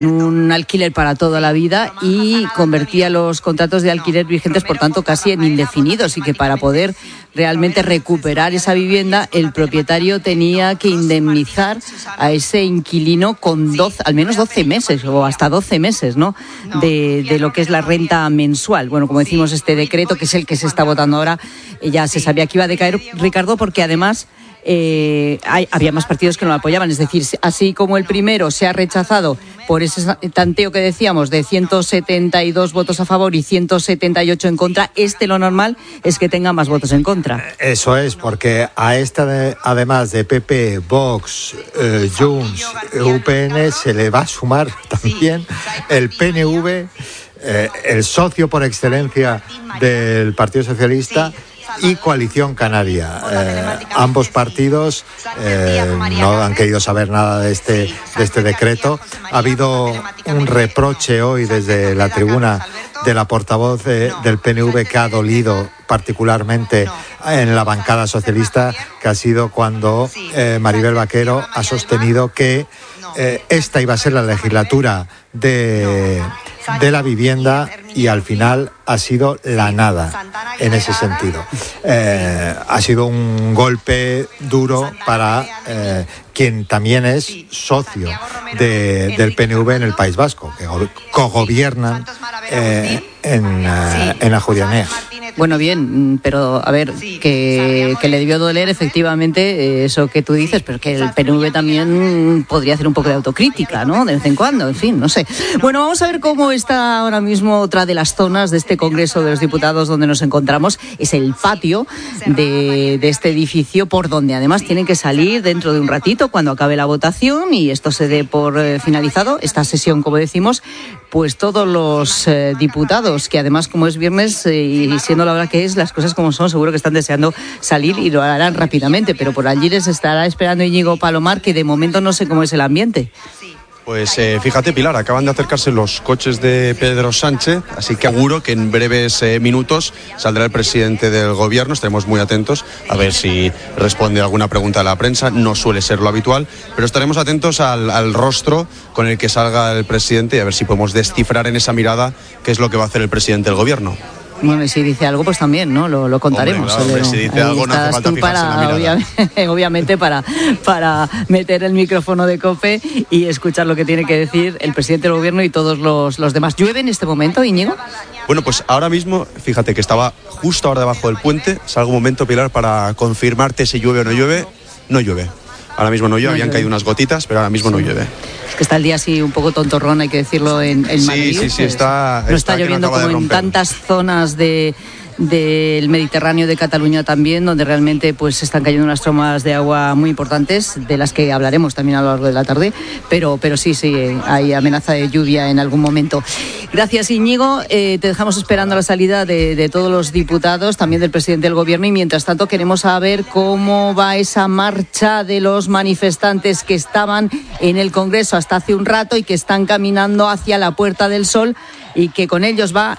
un alquiler para toda la vida y convertía los contratos de alquiler vigentes, por tanto, casi en indefinidos, y que para poder realmente recuperar esa vivienda, el propietario tenía que indemnizar a ese inquilino con al menos 12 meses o hasta 12 meses, ¿no?, de lo que es la renta mensual. Bueno, como decimos, este decreto, que es el que se está votando ahora, ya se sabía que iba a decaer, Ricardo, porque además había más partidos que no lo apoyaban. Es decir, así como el primero se ha rechazado por ese tanteo que decíamos de 172 votos a favor y 178 en contra, lo normal es que tenga más votos en contra. Eso es, porque a además de PP, Vox, Junts, UPN, se le va a sumar también el PNV, el socio por excelencia del Partido Socialista, y Coalición Canaria. Ambos partidos no han querido saber nada de este decreto. Ha habido un reproche hoy desde la tribuna de la portavoz del PNV que ha dolido particularmente en la bancada socialista, que ha sido cuando Maribel Vaquero ha sostenido que esta iba a ser la legislatura de la vivienda, y al final ha sido la nada en ese sentido. Ha sido un golpe duro para quien también es socio del PNV en el País Vasco, que cogobiernan en la Judianea. Bueno, bien, pero a ver, que le debió doler efectivamente eso que tú dices, pero que el PNV también podría hacer un poco de autocrítica, ¿no?, de vez en cuando, en fin, no sé. Bueno, vamos a ver cómo está ahora mismo otra de las zonas de este Congreso de los Diputados donde nos encontramos. Es el patio de este edificio, por donde además tienen que salir dentro de un ratito cuando acabe la votación y esto se dé por finalizado, esta sesión, como decimos, pues todos los diputados, que además, como es viernes y siendo la hora que es, las cosas como son, seguro que están deseando salir y lo harán rápidamente, pero por allí les estará esperando Íñigo Palomar, que de momento no sé cómo es el ambiente. Pues fíjate, Pilar, acaban de acercarse los coches de Pedro Sánchez, así que seguro que en breves minutos saldrá el presidente del gobierno. Estaremos muy atentos a ver si responde alguna pregunta a la prensa. No suele ser lo habitual, pero estaremos atentos al rostro con el que salga el presidente y a ver si podemos descifrar en esa mirada qué es lo que va a hacer el presidente del gobierno. Bueno, y si dice algo, pues también, ¿no? Lo contaremos. Hombre, si dice algo, no hace falta fijarse en la mirada. Obviamente para meter el micrófono de COPE y escuchar lo que tiene que decir el presidente del gobierno y todos los demás. ¿Llueve en este momento, Íñigo? Bueno, pues ahora mismo, fíjate que estaba justo ahora debajo del puente. Salgo un momento, Pilar, para confirmarte si llueve o no llueve. No llueve. Ahora mismo no llueve, habían caído unas gotitas, pero ahora mismo no llueve. Es que está el día así un poco tontorrón, hay que decirlo, en Madrid. Sí, está. No está lloviendo como en tantas zonas del Mediterráneo, de Cataluña también, donde realmente pues están cayendo unas trombas de agua muy importantes, de las que hablaremos también a lo largo de la tarde, pero sí, hay amenaza de lluvia en algún momento. Gracias, Íñigo. Te dejamos esperando la salida de todos los diputados, también del presidente del gobierno, y mientras tanto queremos saber cómo va esa marcha de los manifestantes que estaban en el Congreso hasta hace un rato y que están caminando hacia la Puerta del Sol, y que con ellos va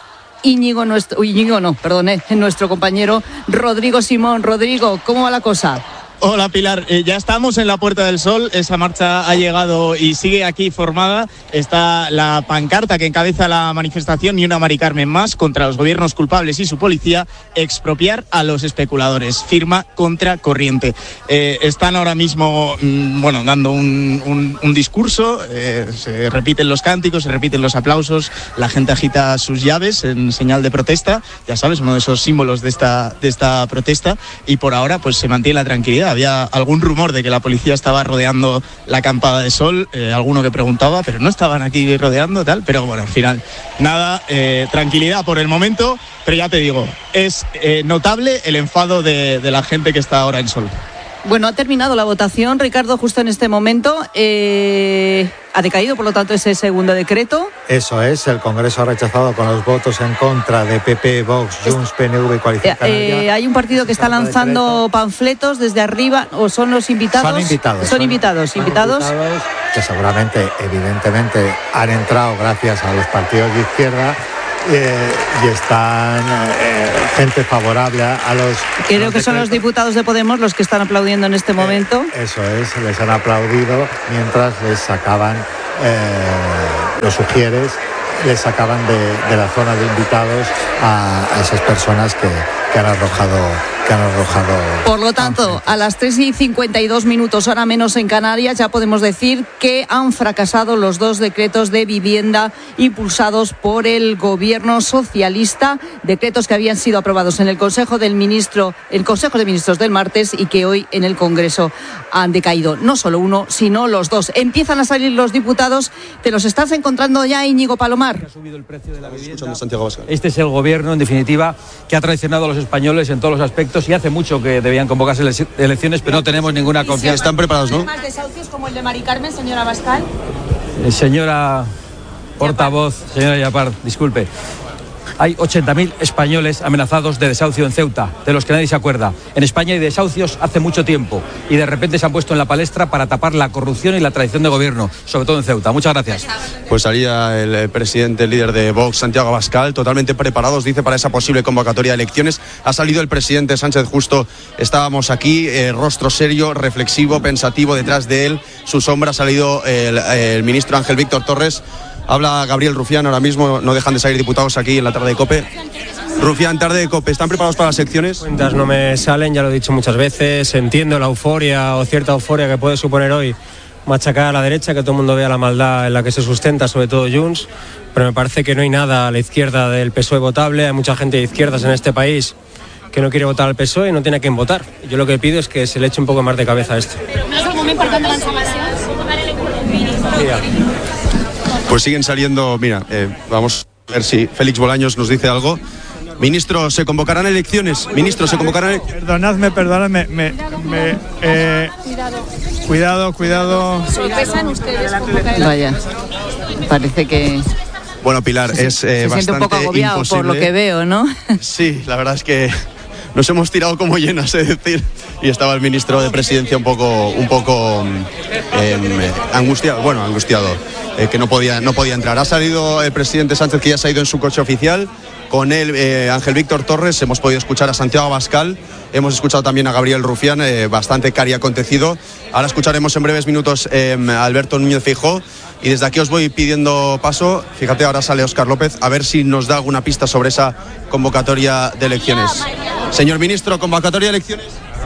nuestro compañero Rodrigo Simón. Rodrigo, ¿cómo va la cosa? Hola, Pilar, ya estamos en la Puerta del Sol. Esa marcha ha llegado y sigue aquí formada. Está la pancarta que encabeza la manifestación Ni una Mari Carmen más, contra los gobiernos culpables y su policía, expropiar a los especuladores. Firma contra corriente. Están ahora mismo dando un discurso, se repiten los cánticos, se repiten los aplausos, la gente agita sus llaves en señal de protesta, ya sabes, uno de esos símbolos de esta protesta, y por ahora pues se mantiene la tranquilidad. Había algún rumor de que la policía estaba rodeando la acampada de Sol, alguno que preguntaba, pero no estaban aquí rodeando, tal, pero bueno, al final, nada, tranquilidad por el momento, pero ya te digo, es notable el enfado de la gente que está ahora en Sol. Bueno, ha terminado la votación, Ricardo, justo en este momento. Ha decaído, por lo tanto, ese segundo decreto. Eso es, el Congreso ha rechazado con los votos en contra de PP, Vox, Junts, PNV y Coalición Canaria. Hay un partido que está lanzando panfletos desde arriba, o son los invitados. Son invitados. Que seguramente, evidentemente, han entrado gracias a los partidos de izquierda. Y están gente favorable a los... Creo que son los diputados de Podemos los que están aplaudiendo en este momento. Eso es, les han aplaudido mientras les sacaban lo sugieres, le sacaban de la zona de invitados a esas personas que han arrojado. Por lo tanto, a las 3:52, hora menos en Canarias, ya podemos decir que han fracasado los 2 decretos de vivienda impulsados por el gobierno socialista, decretos que habían sido aprobados en el Consejo de Ministros del martes y que hoy en el Congreso han decaído. No solo uno, sino los 2. Empiezan a salir los diputados. ¿Te los estás encontrando ya, Íñigo Palomar? Ha subido el precio de la vivienda. Este es el gobierno, en definitiva, que ha traicionado a los españoles en todos los aspectos, y hace mucho que debían convocarse elecciones, pero no tenemos ninguna confianza. ¿Están preparados, no? ¿Temas desahucios como el de Mari Carmen, señora Abascal? Señora portavoz, señora Yapar, disculpe. Hay 80.000 españoles amenazados de desahucio en Ceuta, de los que nadie se acuerda. En España hay desahucios hace mucho tiempo y de repente se han puesto en la palestra para tapar la corrupción y la traición de gobierno, sobre todo en Ceuta. Muchas gracias. Pues salía el presidente, el líder de Vox, Santiago Abascal, totalmente preparados, dice, para esa posible convocatoria de elecciones. Ha salido el presidente Sánchez, justo estábamos aquí, rostro serio, reflexivo, pensativo, detrás de él, su sombra, ha salido el ministro Ángel Víctor Torres. Habla Gabriel Rufián, ahora mismo no dejan de salir diputados aquí en la tarde de COPE. Rufián, tarde de COPE, ¿están preparados para las elecciones? Cuentas no me salen, ya lo he dicho muchas veces, entiendo la euforia o cierta euforia que puede suponer hoy machacar a la derecha, que todo el mundo vea la maldad en la que se sustenta, sobre todo Junts, pero me parece que no hay nada a la izquierda del PSOE votable. Hay mucha gente de izquierdas en este país que no quiere votar al PSOE y no tiene a quién votar. Yo lo que pido es que se le eche un poco más de cabeza a esto. Pero no es algo muy importante la información. Mira. Pues siguen saliendo, vamos a ver si Félix Bolaños nos dice algo. Ministro, ¿se convocarán elecciones? Ministro, ¿se convocarán elecciones? Perdonadme, Cuidado. ¿Sorpresan ustedes? Vaya, parece que... Bueno, Pilar, es se bastante siente un poco agobiado imposible. por lo que veo, ¿no? Sí, la verdad es que nos hemos tirado como llenas, es decir, y estaba el ministro de Presidencia un poco angustiado, que no podía entrar. Ha salido el presidente Sánchez, que ya se ha ido en su coche oficial. Con él, Ángel Víctor Torres, hemos podido escuchar a Santiago Abascal, hemos escuchado también a Gabriel Rufián, bastante cari acontecido. Ahora escucharemos en breves minutos a Alberto Núñez Feijóo, y desde aquí os voy pidiendo paso. Fíjate, ahora sale Óscar López, a ver si nos da alguna pista sobre esa convocatoria de elecciones. Señor ministro, ¿convocatoria de elecciones?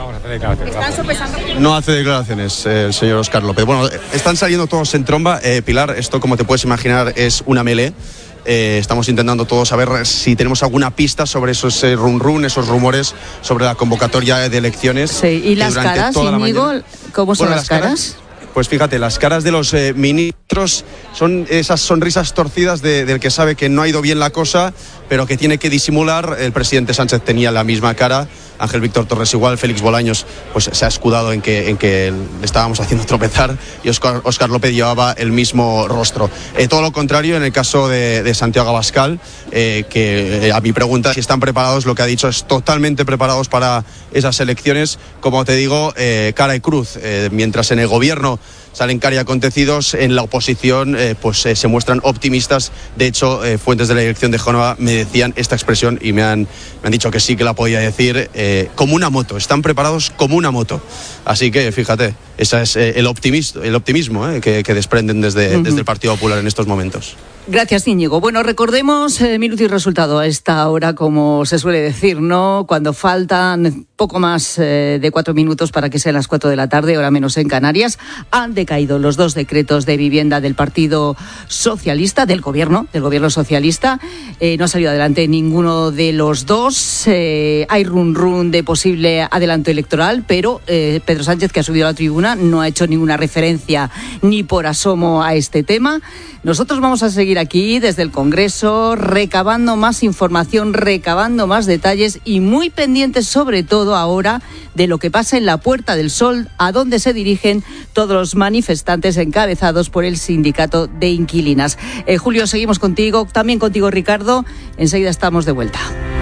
No hace declaraciones el señor Óscar López. Bueno, están saliendo todos en tromba. Pilar, esto, como te puedes imaginar, es una melee. Estamos intentando todos saber si tenemos alguna pista sobre esos esos rumores sobre la convocatoria de elecciones. Sí, ¿y las caras, Íñigo? ¿Cómo son las caras? Pues fíjate, las caras de los ministros son esas sonrisas torcidas del que sabe que no ha ido bien la cosa, pero que tiene que disimular. El presidente Sánchez tenía la misma cara, Ángel Víctor Torres igual, Félix Bolaños pues se ha escudado en que le estábamos haciendo tropezar, y Óscar López llevaba el mismo rostro. Todo lo contrario en el caso de Santiago Abascal, que a mi pregunta si están preparados, lo que ha dicho es totalmente preparados para esas elecciones. Como te digo, cara y cruz, mientras en el gobierno salen cari acontecidos, en la oposición se muestran optimistas. De hecho, fuentes de la dirección de Génova me decían esta expresión y me han dicho que sí que la podía decir, como una moto, están preparados como una moto. Así que fíjate, ese es el optimismo que desprenden desde el Partido Popular en estos momentos. Gracias, Íñigo. Bueno, recordemos minuto y resultado a esta hora, como se suele decir, ¿no? Cuando faltan poco más de 4 minutos para que sean las 4 de la tarde, hora menos en Canarias, han decaído los 2 decretos de vivienda del Partido Socialista, del gobierno socialista. No ha salido adelante ninguno de los 2. Hay run de posible adelanto electoral, pero Pedro Sánchez, que ha subido a la tribuna, no ha hecho ninguna referencia ni por asomo a este tema. Nosotros vamos a seguir aquí desde el Congreso, recabando más información, recabando más detalles y muy pendientes sobre todo ahora de lo que pasa en la Puerta del Sol, a donde se dirigen todos los manifestantes encabezados por el sindicato de inquilinas. Julio, seguimos contigo, también contigo, Ricardo. Enseguida estamos de vuelta.